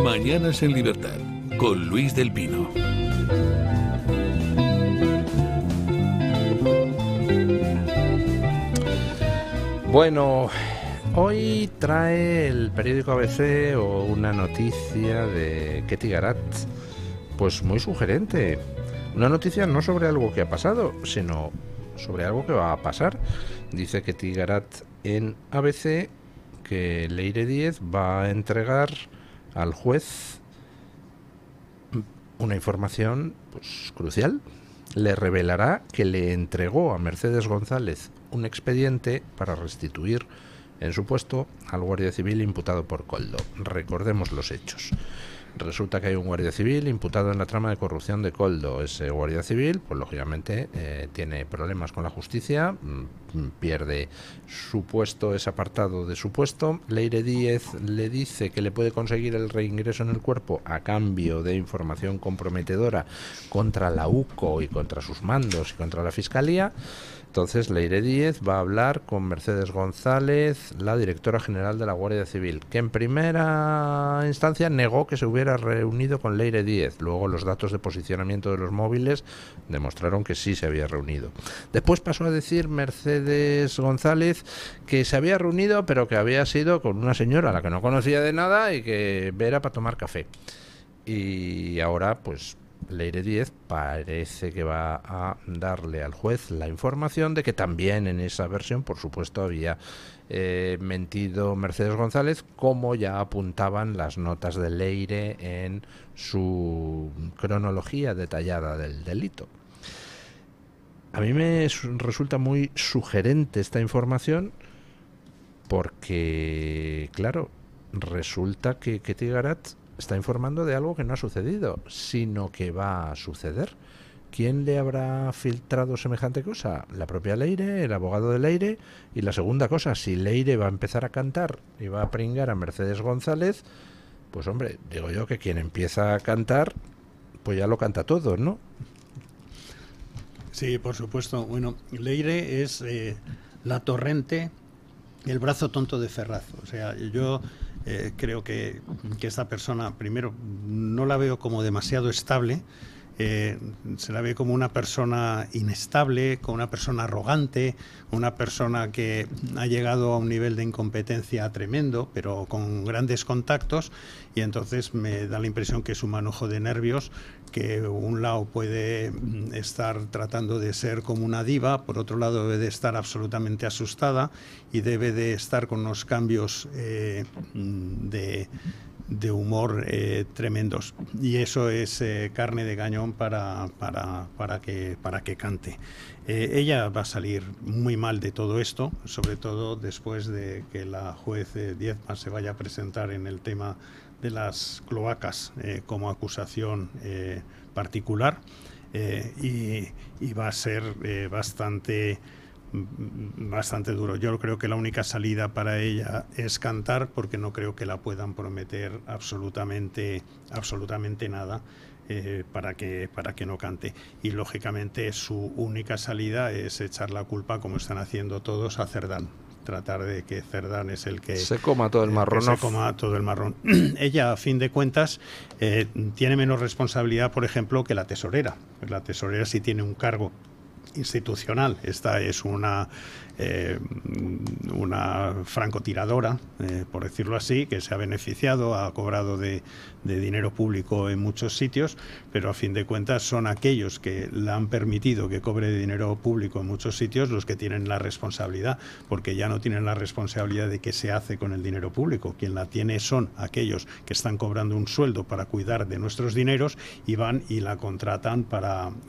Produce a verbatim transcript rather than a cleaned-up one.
Mañanas en Libertad, con Luis del Pino. Bueno, hoy trae el periódico A B C o una noticia de Ketty Garat, pues muy sugerente. Una noticia no sobre algo que ha pasado, sino sobre algo que va a pasar. Dice Ketty Garat en A B C que Leire Díez va a entregar al juez una información pues crucial. Le revelará que le entregó a Mercedes González un expediente para restituir en su puesto al guardia civil imputado por Koldo. Recordemos los hechos. Resulta que hay un guardia civil imputado en la trama de corrupción de Koldo. Ese guardia civil, pues lógicamente, eh, tiene problemas con la justicia, mmm, pierde su puesto, es apartado de su puesto. Leire Díez le dice que le puede conseguir el reingreso en el cuerpo a cambio de información comprometedora contra la U C O y contra sus mandos y contra la Fiscalía. Entonces Leire Díez va a hablar con Mercedes González, la directora general de la Guardia Civil, que en primera instancia negó que se hubiera reunido con Leire Díez. Luego los datos de posicionamiento de los móviles demostraron que sí se había reunido. Después pasó a decir Mercedes González que se había reunido, pero que había sido con una señora a la que no conocía de nada y que era para tomar café. Y ahora pues Leire Díez parece que va a darle al juez la información de que también en esa versión, por supuesto, había eh, mentido Mercedes González, como ya apuntaban las notas de Leire en su cronología detallada del delito. A mí me resulta muy sugerente esta información porque, claro, resulta que Ketty Garat está informando de algo que no ha sucedido, sino que va a suceder. ¿Quién le habrá filtrado semejante cosa? La propia Leire, el abogado de Leire. Y la segunda cosa, si Leire va a empezar a cantar y va a pringar a Mercedes González, pues hombre, digo yo que quien empieza a cantar, pues ya lo canta todo, ¿no? Sí, por supuesto. Bueno, Leire es eh, la torrente, el brazo tonto de Ferraz. O sea, yo Eh, creo que, que esta persona, primero, no la veo como demasiado estable, eh, se la ve como una persona inestable, como una persona arrogante, una persona que ha llegado a un nivel de incompetencia tremendo, pero con grandes contactos, y entonces me da la impresión que es un manojo de nervios, que un lado puede estar tratando de ser como una diva, por otro lado debe de estar absolutamente asustada y debe de estar con unos cambios eh, de, de humor eh, tremendos, y eso es eh, carne de cañón para, para, para, que, para que cante. Eh, ella va a salir muy mal de todo esto, sobre todo después de que la juez eh, Diezma se vaya a presentar en el tema de las cloacas eh, como acusación eh, particular, eh, y, y va a ser eh, bastante bastante duro. Yo creo que la única salida para ella es cantar, porque no creo que la puedan prometer absolutamente absolutamente nada eh, para que para que no cante, y lógicamente su única salida es echar la culpa, como están haciendo todos, a Cerdán. Tratar de que Cerdán es el que se coma todo el marrón. Se coma todo el marrón. Ella, a fin de cuentas, eh, tiene menos responsabilidad, por ejemplo, que la tesorera. La tesorera sí tiene un cargo institucional. Esta es una eh, una francotiradora, eh, por decirlo así, que se ha beneficiado, ha cobrado de, de dinero público en muchos sitios, pero a fin de cuentas son aquellos que la han permitido que cobre dinero público en muchos sitios los que tienen la responsabilidad, porque ya no tienen la responsabilidad de qué se hace con el dinero público. Quien la tiene son aquellos que están cobrando un sueldo para cuidar de nuestros dineros y van y la contratan para